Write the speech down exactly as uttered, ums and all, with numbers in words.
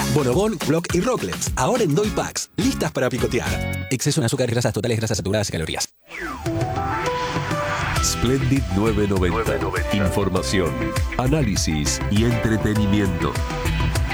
Bonobón, Block y Rocklets, ahora en Doy Packs, listas para picotear. Exceso en azúcar, grasas totales, grasas saturadas y calorías. Splendid novecientos noventa. Información, análisis y entretenimiento.